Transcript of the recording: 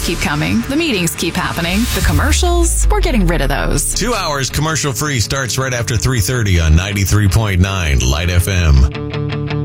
keep coming. The meetings keep happening. The commercials, we're getting rid of those. 2 hours commercial free starts right after 3:30 on 93.9 Light FM.